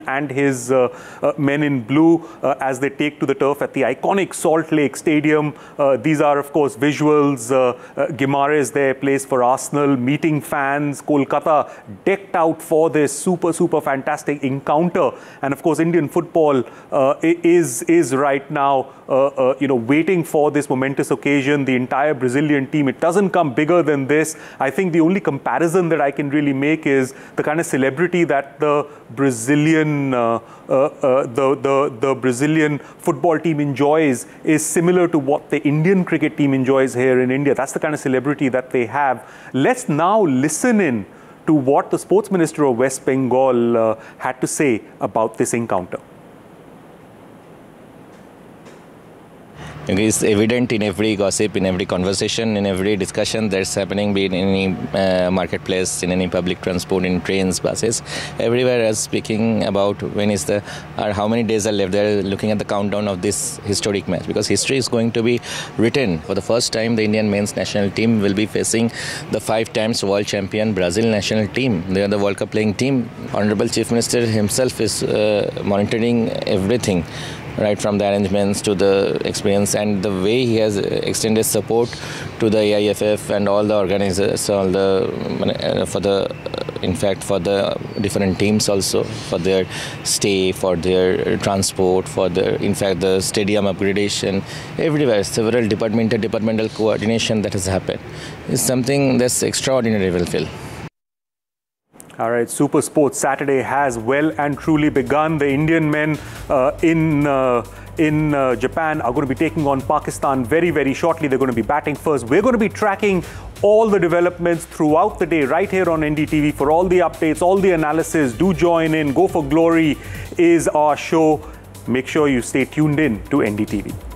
and his men in blue as they take to the turf at the iconic Salt Lake Stadium. These are, of course, visuals. Guimaraes there plays for Arsenal, meeting fans. Kolkata decked out for this super fantastic encounter. And, of course, Indian football is right now, waiting for this momentous occasion. The entire Brazilian team, it doesn't come bigger than this. I think the only comparison that I can really make is the kind of celebrity that the Brazilian the Brazilian football team enjoys is similar to what the Indian cricket team enjoys here in India. That's the kind of celebrity that they have. Let's now listen in to what the Sports Minister of West Bengal had to say about this encounter. It's evident in every gossip, in every conversation, in every discussion that's happening, be it in any marketplace, in any public transport, in trains, buses, everywhere is speaking about when is the, or how many days are left. They're looking at the countdown of this historic match, because history is going to be written. For the first time, the Indian men's national team will be facing the 5 times world champion Brazil national team. They are the World Cup playing team. Honorable Chief Minister himself is monitoring everything, right from the arrangements to the experience, and the way he has extended support to the AIFF and all the organizers, all the for the different teams also, for their stay, for their transport, for the stadium upgradation, everywhere several departmental coordination that has happened is something that's extraordinary, will feel. All right, Super Sports Saturday has well and truly begun. The Indian men in Japan are going to be taking on Pakistan very shortly. They're going to be batting first. We're going to be tracking all the developments throughout the day right here on NDTV. For all the updates, all the analysis, do join in. Go for Glory is our show. Make sure you stay tuned in to NDTV.